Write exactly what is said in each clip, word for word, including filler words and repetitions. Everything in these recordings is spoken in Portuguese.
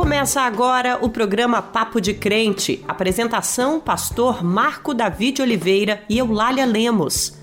Começa agora o programa Papo de Crente. Apresentação, pastor Marco Davi de Oliveira e Eulália Lemos.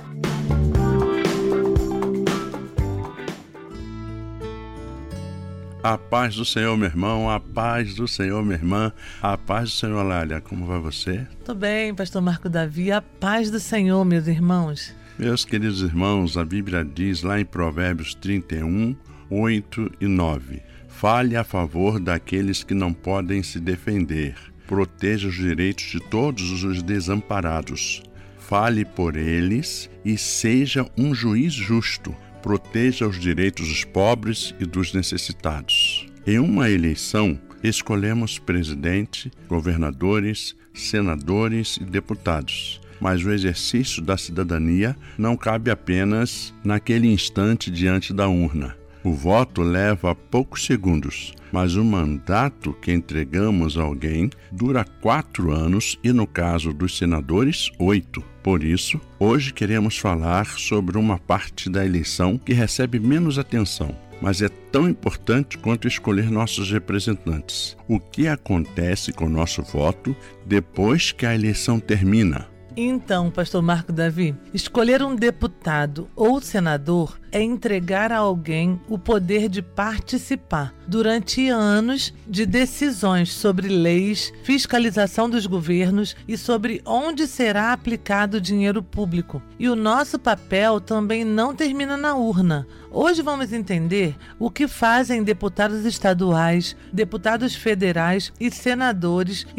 A paz do Senhor, meu irmão, a paz do Senhor, minha irmã, a paz do Senhor, Eulália. Como vai você? Tô bem, pastor Marco Davi, a paz do Senhor, meus irmãos. Meus queridos irmãos, a Bíblia diz lá em Provérbios trinta e um, oito e nove: fale a favor daqueles que não podem se defender. Proteja os direitos de todos os desamparados. Fale por eles e seja um juiz justo. Proteja os direitos dos pobres e dos necessitados. Em uma eleição, escolhemos presidente, governadores, senadores e deputados. Mas o exercício da cidadania não cabe apenas naquele instante diante da urna. O voto leva poucos segundos, mas o mandato que entregamos a alguém dura quatro anos e, no caso dos senadores, oito. Por isso, hoje queremos falar sobre uma parte da eleição que recebe menos atenção, mas é tão importante quanto escolher nossos representantes. O que acontece com o nosso voto depois que a eleição termina? Então, pastor Marco Davi, escolher um deputado ou senador é entregar a alguém o poder de participar durante anos de decisões sobre leis, fiscalização dos governos e sobre onde será aplicado o dinheiro público. E o nosso papel também não termina na urna. Hoje vamos entender o que fazem deputados estaduais, deputados federais e senadores